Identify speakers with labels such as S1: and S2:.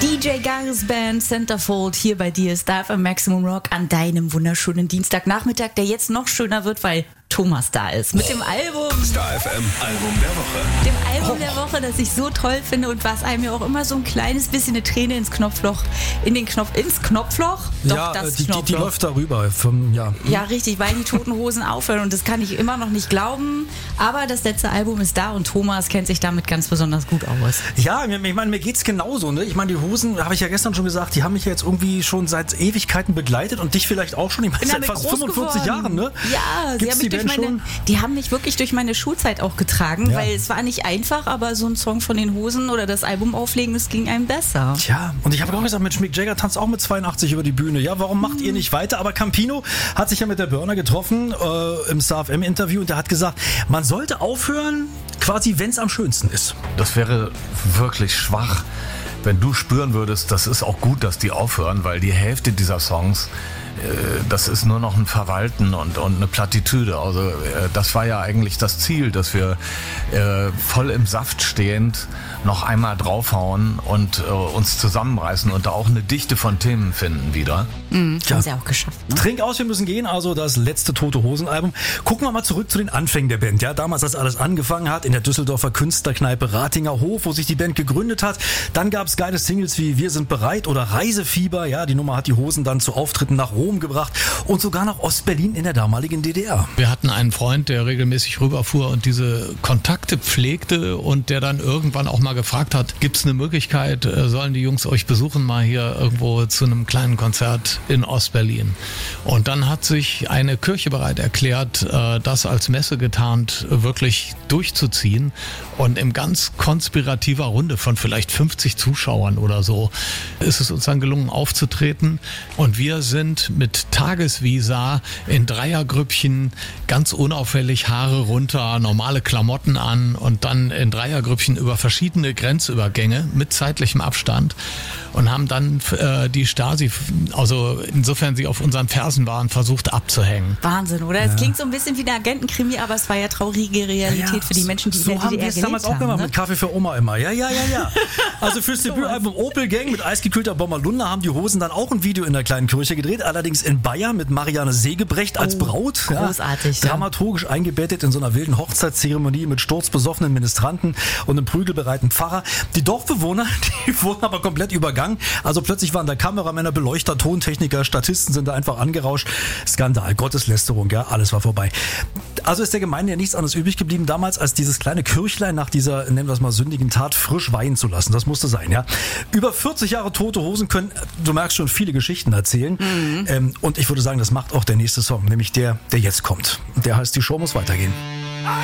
S1: DJ Garis Band Centerfold hier bei dir ist Star FM Maximum Rock an deinem wunderschönen Dienstagnachmittag, der jetzt noch schöner wird, weil Thomas da ist mit dem Album.
S2: Star FM Album der Woche.
S1: Dem Album der Woche, das ich so toll finde und was einem ja auch immer so ein kleines bisschen eine Träne ins Knopfloch. Doch,
S3: ja,
S1: das
S3: die
S1: Knopfloch.
S3: läuft darüber.
S1: Ja, richtig, weil die Toten Hosen aufhören und das kann ich immer noch nicht glauben. Aber das letzte Album ist da und Thomas kennt sich damit ganz besonders gut aus.
S3: Ja, ich meine, mir geht's genauso. Ne? Ich meine, die Hosen, habe ich ja gestern schon gesagt, die haben mich ja jetzt irgendwie schon seit Ewigkeiten begleitet und dich vielleicht auch schon. Ich meine, seit fast 45 Jahren, ne?
S1: Ja, die haben mich wirklich durch meine Schulzeit auch getragen, weil es war nicht einfach, aber so ein Song von den Hosen oder das Album auflegen, das ging einem besser.
S3: Tja, und ich habe auch gesagt, Mensch, Mick Jagger tanzt auch mit 82 über die Bühne. Ja, warum macht ihr nicht weiter? Aber Campino hat sich ja mit der Burner getroffen im Star FM Interview und der hat gesagt, man sollte aufhören, quasi, wenn es am schönsten ist.
S2: Das wäre wirklich schwach, wenn du spüren würdest, das ist auch gut, dass die aufhören, weil die Hälfte dieser Songs, das ist nur noch ein Verwalten und eine Plattitüde. Also das war ja eigentlich das Ziel, dass wir voll im Saft stehend noch einmal draufhauen und uns zusammenreißen und da auch eine Dichte von Themen finden wieder.
S1: Haben sie auch geschafft. Ne?
S3: Trink aus, wir müssen gehen, also das letzte Tote Hosen Album. Gucken wir mal zurück zu den Anfängen der Band. Ja, damals, als alles angefangen hat, in der Düsseldorfer Künstlerkneipe Ratinger Hof, wo sich die Band gegründet hat. Dann gab es geile Singles wie Wir sind bereit oder Reisefieber. Ja, die Nummer hat die Hosen dann zu Auftritten nach Rom gebracht und sogar nach Ostberlin in der damaligen DDR.
S4: Wir hatten einen Freund, der regelmäßig rüberfuhr und diese Kontakte pflegte und der dann irgendwann auch mal gefragt hat, gibt es eine Möglichkeit, sollen die Jungs euch besuchen, mal hier irgendwo zu einem kleinen Konzert in Ostberlin. Und dann hat sich eine Kirche bereit erklärt, das als Messe getarnt wirklich durchzuziehen und in ganz konspirativer Runde von vielleicht 50 Zuschauern oder so ist es uns dann gelungen aufzutreten und wir sind mit Tagesvisa in Dreiergrüppchen ganz unauffällig, Haare runter, normale Klamotten an und dann in Dreiergrüppchen über verschiedene Grenzübergänge mit zeitlichem Abstand und haben dann die Stasi, also insofern sie auf unseren Fersen waren, versucht abzuhängen.
S1: Wahnsinn, oder? Es klingt so ein bisschen wie eine Agentenkrimi, aber es war ja traurige Realität für die Menschen, die in der DDR gelebt haben. So haben wir es damals auch gemacht,
S3: mit Kaffee für Oma immer. Ja. Also fürs Debütalbum Opel Gang mit eisgekühlter Bommerlunder haben die Hosen dann auch ein Video in der kleinen Kirche gedreht, allerdings in Bayern mit Marianne Segebrecht als Braut.
S1: Großartig.
S3: Dramaturgisch eingebettet in so einer wilden Hochzeitszeremonie mit sturzbesoffenen Ministranten und einem prügelbereiten Pfarrer. Die Dorfbewohner, die wurden aber komplett übergangen. Also plötzlich waren da Kameramänner, Beleuchter, Tontechniker, Statisten sind da einfach angerauscht. Skandal, Gotteslästerung, ja, alles war vorbei. Also ist der Gemeinde ja nichts anderes übrig geblieben damals, als dieses kleine Kirchlein nach dieser, nennen wir es mal, sündigen Tat frisch weihen zu lassen. Das musste sein, ja. Über 40 Jahre Tote Hosen können, du merkst schon, viele Geschichten erzählen. Und ich würde sagen, das macht auch der nächste Song, nämlich der jetzt kommt. Der heißt Die Show muss weitergehen.